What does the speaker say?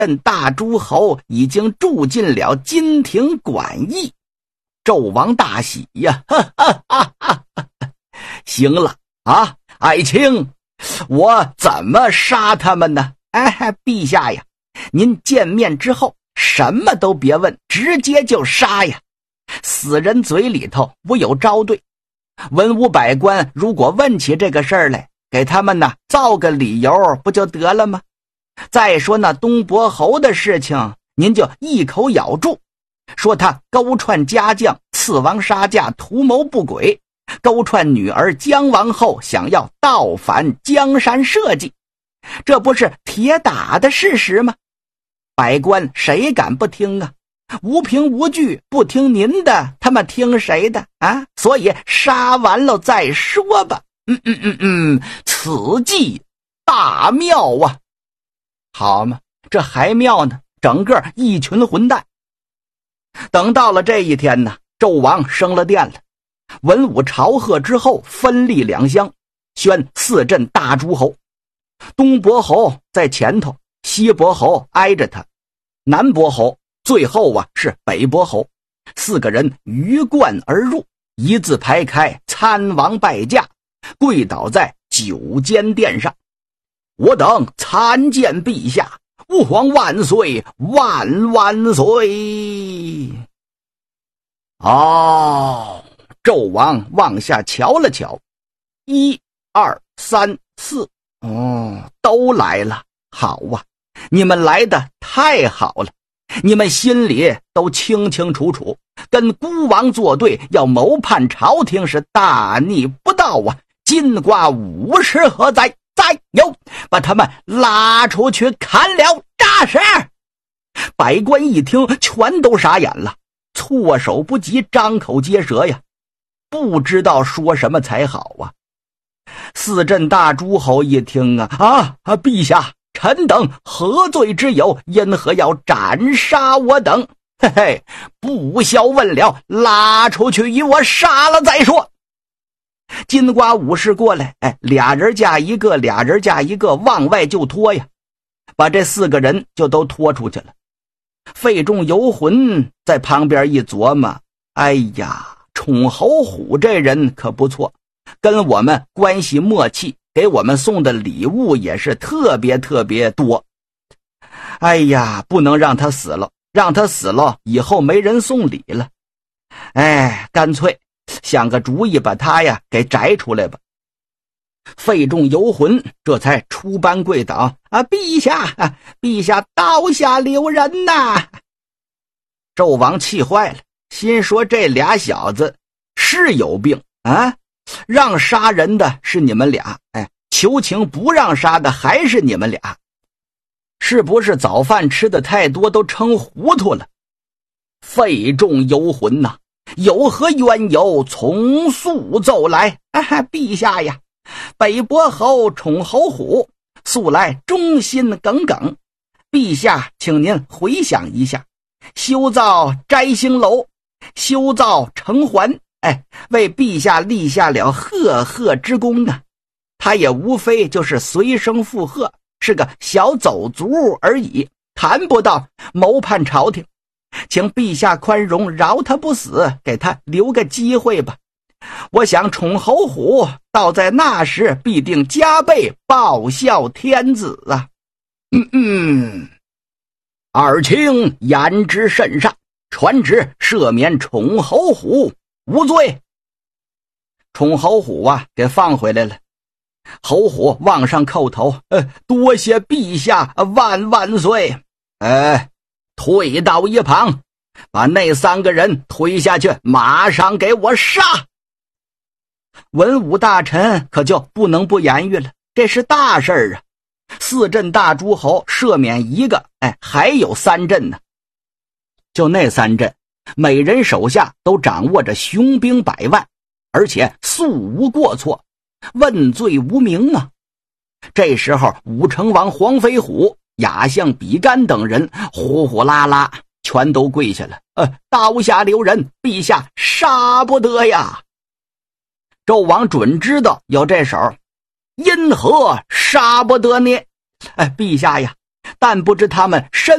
镇大诸侯已经住进了金庭馆驿。纣王大喜呀，哈哈哈哈！行了啊，爱卿，我怎么杀他们呢？陛下呀，您见面之后什么都别问，直接就杀呀！死人嘴里头无有招对。文武百官如果问起这个事儿来，给他们呢造个理由不就得了吗？再说那东伯侯的事情，您就一口咬住，说他勾串家将，刺王杀驾，图谋不轨，勾串女儿姜王后，想要倒反江山社稷，这不是铁打的事实吗？百官谁敢不听啊？无凭无据，不听您的，他们听谁的啊？所以杀完了再说吧。此计大妙啊！好嘛，这还妙呢，整个一群混蛋。等到了这一天呢，纣王升了殿了，文武朝贺之后，分立两乡，宣4镇大诸侯。东伯侯在前头，西伯侯挨着他，南伯侯最后是北伯侯。4个人鱼贯而入，一字排开，参王拜驾，跪倒在9间殿上。我等参见陛下，吾皇万岁，万万岁！纣王往下瞧了瞧，1、2、3、4，都来了。好啊，你们来的太好了，你们心里都清清楚楚，跟孤王作对，要谋叛朝廷，是大逆不道啊！金瓜武士何在？再有，把他们拉出去砍了，扎实！百官一听，全都傻眼了，措手不及，张口结舌呀，不知道说什么才好啊。4镇大诸侯一听陛下，臣等何罪之有？因何要斩杀我等？嘿嘿，不消问了，拉出去与我杀了再说。金瓜武士过来，俩人架一个，俩人架一个，往外就拖呀，把这4个人就都拖出去了。费仲游魂在旁边一琢磨，哎呀，宠侯虎这人可不错，跟我们关系默契，给我们送的礼物也是特别特别多。哎呀，不能让他死了，让他死了以后没人送礼了。干脆想个主意，把他给摘出来吧。费仲游魂这才出班跪倒，陛下，陛下刀下留人呐！纣王气坏了，心说这俩小子是有病啊！让杀人的是你们俩，求情不让杀的还是你们俩，是不是早饭吃的太多，都撑糊涂了？费仲游魂呐，有何冤由，从速奏来。陛下呀，北伯侯宠侯虎素来忠心耿耿，陛下请您回想一下，修造摘星楼，修造城环，为陛下立下了赫赫之功啊！他也无非就是随声附和，是个小走卒而已，谈不到谋叛朝廷，请陛下宽容，饶他不死，给他留个机会吧。我想宠侯虎到在那时必定加倍报效天子啊！尔卿言之甚善，传旨赦免宠侯虎无罪。宠侯虎给放回来了。侯虎往上叩头，多谢陛下，万万岁！退到一旁，把那3个人推下去，马上给我杀！文武大臣可就不能不言语了，这是大事儿啊！4镇大诸侯赦免1个，还有3镇呢。就那3镇，每人手下都掌握着雄兵100万，而且素无过错，问罪无名啊！这时候武成王黄飞虎、亚相比干等人呼呼啦啦全都跪下了，刀下留人，陛下杀不得呀！纣王准知道有这手，因何杀不得呢？陛下呀，但不知他们身